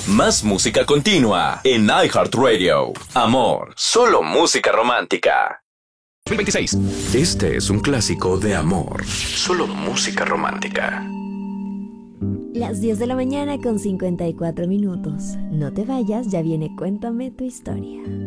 Más música continua en iHeartRadio. Amor, solo música romántica. 2026. Este es un clásico de amor. Solo música romántica. Las 10 de la mañana con 54 minutos. No te vayas, ya viene Cuéntame tu historia.